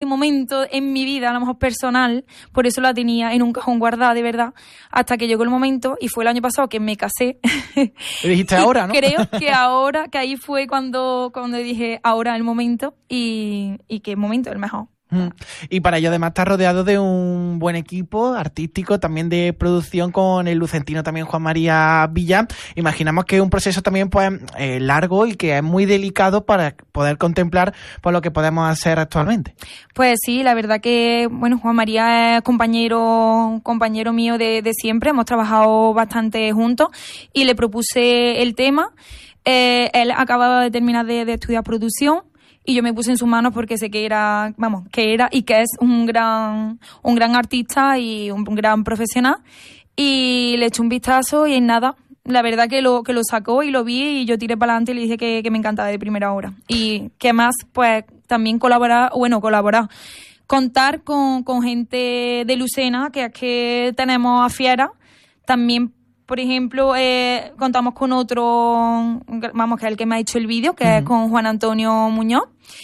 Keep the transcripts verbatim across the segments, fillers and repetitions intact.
momento en mi vida, a lo mejor personal, por eso la tenía en un cajón guardada, de verdad, hasta que llegó el momento, y fue el año pasado que me casé. Y dijiste ahora, ¿no? Creo que ahora, que ahí fue cuando, cuando dije ahora el momento, y, y que el momento es el mejor. Mm. Y para ello además estás rodeado de un buen equipo artístico, también de producción, con el lucentino también Juan María Villa. Imaginamos que es un proceso también pues eh, largo y que es muy delicado para poder contemplar pues, lo que podemos hacer actualmente. Pues sí, la verdad que bueno, Juan María es compañero, compañero mío de, de siempre, hemos trabajado bastante juntos y le propuse el tema. Eh, él acababa de terminar de, de estudiar producción. Y yo me puse en sus manos porque sé que era, vamos, que era y que es un gran, un gran artista y un, un gran profesional. Y le eché un vistazo y en nada, la verdad que lo, que lo sacó y lo vi y yo tiré para adelante y le dije que, que me encantaba de primera hora. Y que más, pues, también colaborar, bueno, colaborar, contar con, con gente de Lucena, que es que tenemos a Fiera, también. Por ejemplo, eh, contamos con otro, vamos, que es el que me ha hecho el vídeo, que uh-huh. es con Juan Antonio Muñoz,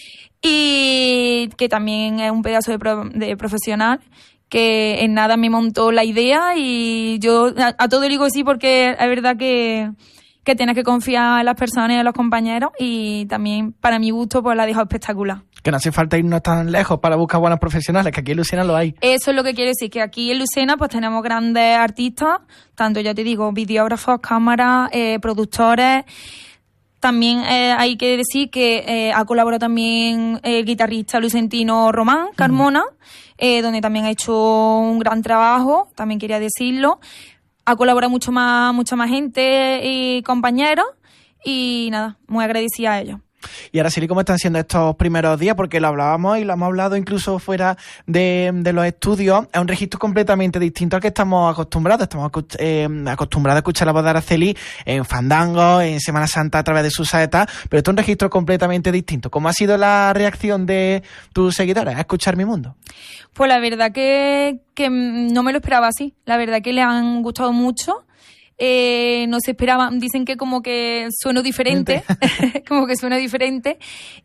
y que también es un pedazo de, pro, de profesional, que en nada me montó la idea y yo a, a todo le digo sí porque es verdad que, que tienes que confiar en las personas y en los compañeros, y también para mi gusto pues la ha dejado espectacular. Que no hace falta irnos tan lejos para buscar buenos profesionales, que aquí en Lucena lo hay. Eso es lo que quiero decir, que aquí en Lucena pues tenemos grandes artistas, tanto ya te digo, videógrafos, cámaras, eh, productores. También eh, hay que decir que eh, ha colaborado también el guitarrista lucentino Román Carmona, uh-huh. eh, donde también ha hecho un gran trabajo, también quería decirlo. Ha colaborado mucho más, mucha más gente y compañeros, y nada, muy agradecida a ellos. Y ahora sí, ¿cómo están siendo estos primeros días? Porque lo hablábamos y lo hemos hablado incluso fuera de, de los estudios. Es un registro completamente distinto al que estamos acostumbrados. Estamos eh, acostumbrados a escuchar la voz de Araceli en Fandango, en Semana Santa a través de sus saetas, pero esto es un registro completamente distinto. ¿Cómo ha sido la reacción de tus seguidores a escuchar Mi Mundo? Pues la verdad que, que no me lo esperaba así. La verdad que le han gustado mucho. Eh, no se esperaban, dicen que como que sueno diferente, como que sueno diferente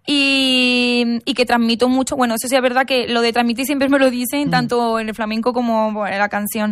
y, y que transmito mucho. Bueno, eso sí es verdad que lo de transmitir siempre me lo dicen, mm. tanto en el flamenco como bueno, en la canción.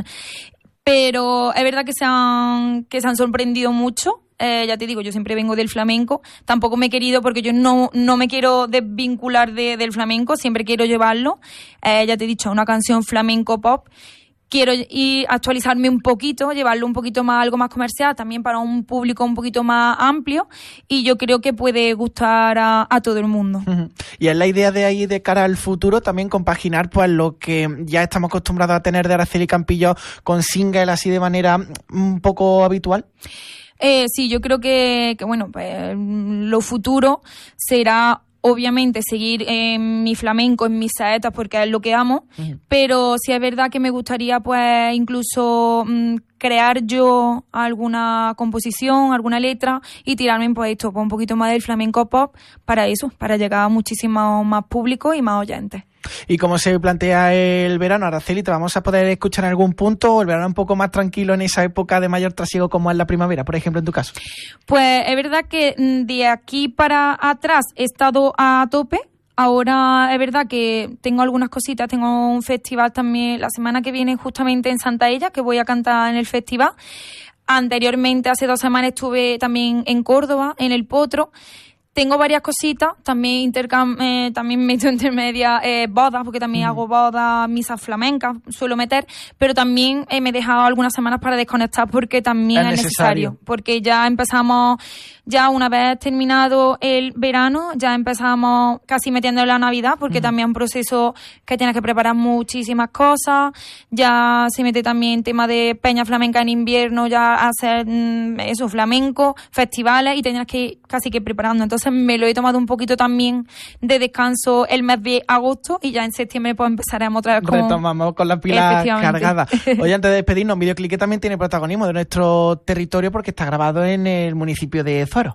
Pero es verdad que se han, que se han sorprendido mucho. Eh, ya te digo, yo siempre vengo del flamenco, tampoco me he querido, porque yo no, no me quiero desvincular de, del flamenco, siempre quiero llevarlo. Eh, ya te he dicho, una canción flamenco pop. Quiero ir actualizarme un poquito, llevarlo un poquito más, algo más comercial, también para un público un poquito más amplio, y yo creo que puede gustar a, a todo el mundo. Uh-huh. Y es la idea de ahí, de cara al futuro, también compaginar pues lo que ya estamos acostumbrados a tener de Araceli Campillo con single así de manera un poco habitual. Eh, sí, yo creo que, que bueno, pues lo futuro será obviamente seguir en mi flamenco, en mis saetas, porque es lo que amo, uh-huh. pero sí es verdad que me gustaría pues incluso mmm, crear yo alguna composición, alguna letra y tirarme pues esto, pues, un poquito más del flamenco pop para eso, para llegar a muchísimo más público y más oyentes. ¿Y cómo se plantea el verano, Araceli? ¿Te vamos a poder escuchar en algún punto o el verano un poco más tranquilo en esa época de mayor trasiego como es la primavera, por ejemplo, en tu caso? Pues es verdad que de aquí para atrás he estado a tope. Ahora es verdad que tengo algunas cositas, tengo un festival también la semana que viene justamente en Santa Ella, que voy a cantar en el festival. Anteriormente, hace dos semanas, estuve también en Córdoba, en El Potro. Tengo varias cositas, también intercam- eh, también meto entre medias eh, bodas, porque también mm. hago bodas, misas flamencas, suelo meter, pero también eh, me he dejado algunas semanas para desconectar porque también es, es necesario. necesario, porque ya empezamos, ya una vez terminado el verano, ya empezamos casi metiendo en la Navidad, porque mm. también es un proceso que tienes que preparar muchísimas cosas, ya se mete también tema de peña flamenca en invierno, ya hacer mm, eso, flamenco, festivales, y tenías que ir casi que preparando. Entonces me lo he tomado un poquito también de descanso el mes de agosto, y ya en septiembre pues empezaremos otra vez con... Retomamos con la pila cargada. Oye, antes de despedirnos, un videoclip que también tiene protagonismo de nuestro territorio porque está grabado en el municipio de Zuero.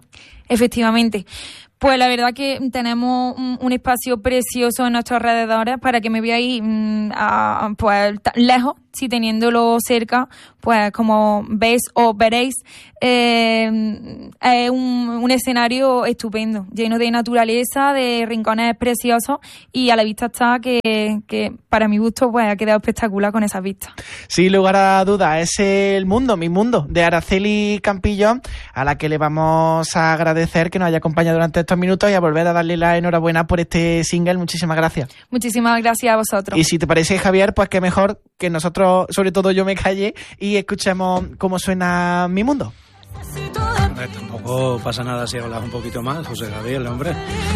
Efectivamente. Pues la verdad que tenemos un, un espacio precioso en nuestros alrededores para que me veáis mmm, a, pues lejos, si teniéndolo cerca, pues como veis o veréis, eh, es un, un escenario estupendo, lleno de naturaleza, de rincones preciosos, y a la vista está que, que para mi gusto pues ha quedado espectacular con esas vistas. Sin lugar a dudas, es el mundo, mi mundo, de Araceli Campillo, a la que le vamos a agradecer que nos haya acompañado durante estos minutos y a volver a darle la enhorabuena por este single. Muchísimas gracias. Muchísimas gracias a vosotros. Y si te parece, Javier, pues qué mejor que nosotros, sobre todo yo, me calle y escuchemos cómo suena Mi Mundo. Hombre, tampoco pasa nada si hablas un poquito más, José Gabriel, hombre.